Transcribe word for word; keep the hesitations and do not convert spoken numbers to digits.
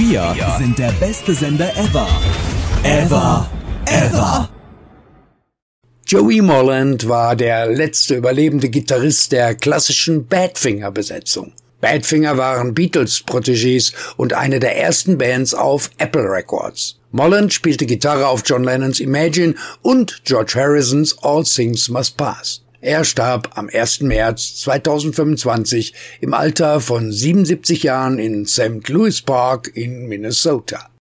Wir sind der beste Sender ever. Ever. Ever. Joey Molland war der letzte überlebende Gitarrist der klassischen Badfinger-Besetzung. Badfinger waren Beatles-Protégés und eine der ersten Bands auf Apple Records. Molland spielte Gitarre auf John Lennons Imagine und George Harrisons All Things Must Pass. Er starb am ersten März zweitausendfünfundzwanzig im Alter von siebenundsiebzig Jahren in Saint Louis Park in Minnesota.